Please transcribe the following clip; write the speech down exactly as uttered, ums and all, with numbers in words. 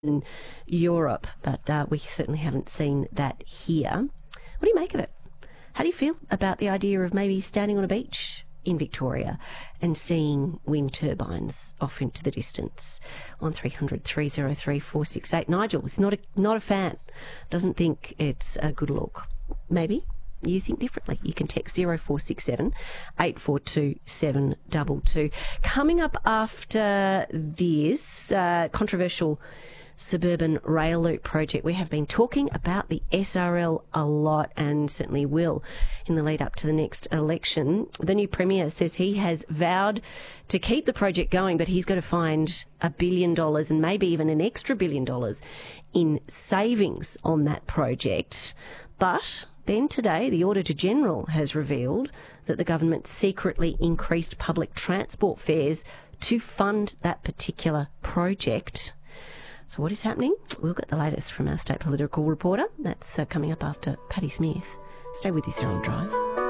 in Europe, but uh, we certainly haven't seen that here. What do you make of it? How do you feel about the idea of maybe standing on a beach in Victoria and seeing wind turbines off into the distance? one three hundred three oh three four six eight. Nigel is not a, not a fan, doesn't think it's a good look. Maybe you think differently. You can text zero four six seven eight four two seven two two. Coming up after this uh, controversial suburban rail loop project, we have been talking about the S R L a lot, and certainly will in the lead up to the next election. The new Premier says he has vowed to keep the project going, but he's got to find a billion dollars and maybe even an extra billion dollars in savings on that project. But then today, the Auditor-General has revealed that the government secretly increased public transport fares to fund that particular project. So what is happening? We'll get the latest from our state political reporter. That's uh, coming up after Paddy Smith. Stay with us here on Drive.